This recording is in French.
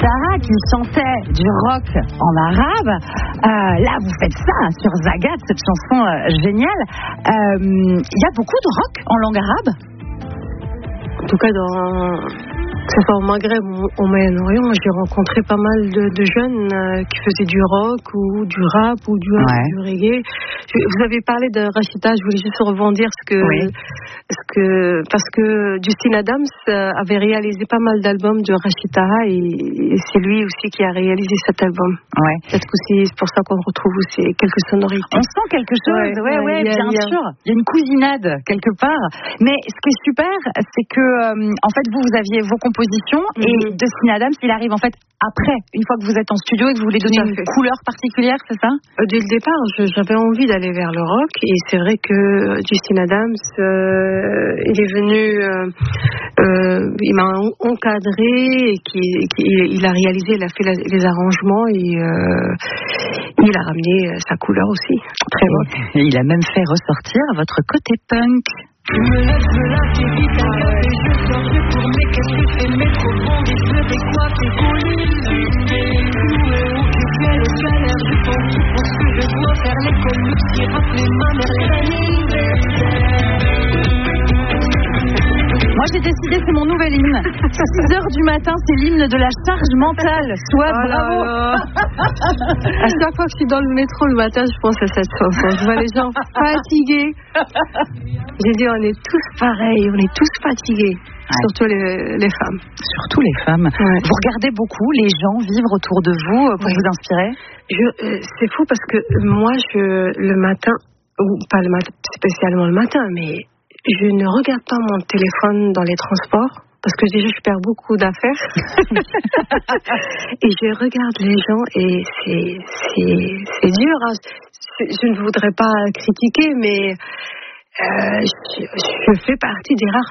Taha qui chantait du rock en arabe. Là, vous faites ça sur Zagat, cette chanson géniale. Il y a beaucoup de rock en langue arabe? En tout cas, que ce soit au Maghreb ou au Moyen-Orient, j'ai rencontré pas mal de jeunes qui faisaient du rock ou du rap ou du reggae. Vous avez parlé de Rachida, je voulais juste rebondir parce que Justin Adams avait réalisé pas mal d'albums de Rachida et c'est lui aussi qui a réalisé cet album. Ouais. Peut-être que c'est pour ça qu'on retrouve aussi quelques sonorités. On sent quelque chose, bien sûr. Il y a une cousinade quelque part. Mais ce qui est super, c'est que en fait vous aviez vos compositions et Justin Adams, il arrive en fait après, une fois que vous êtes en studio et que vous voulez donner une couleur particulière, c'est ça? Dès le départ, j'avais envie d'aller vers le rock et c'est vrai que Justin Adams, il est venu, il m'a encadré et il a réalisé, il a fait les arrangements et il a ramené sa couleur aussi. Très rock. Et il a même fait ressortir votre côté punk. Je me lève, t'es vite un café, je sors, je tourne, mais qu'est-ce que c'est, mais trop bon, et je vais quoi, t'es coulé, où tu fais le galère, je pense que je dois faire l'école, le petit rappeler ma mère, Moi j'ai décidé, c'est mon nouvel hymne. 6h du matin, c'est l'hymne de la charge mentale. Soit bravo. À chaque fois que je suis dans le métro le matin, je pense à cette chanson. Je vois les gens fatigués. J'ai dit, on est tous pareils, on est tous fatigués. Ouais. Surtout les femmes. Surtout les femmes. Ouais. Vous regardez beaucoup les gens vivre autour de vous pour vous inspirer? C'est fou parce que moi, le matin, ou pas le matin, spécialement le matin, mais je ne regarde pas mon téléphone dans les transports parce que déjà je perds beaucoup d'affaires et je regarde les gens et c'est dur, hein. Je ne voudrais pas critiquer, mais je fais partie des rares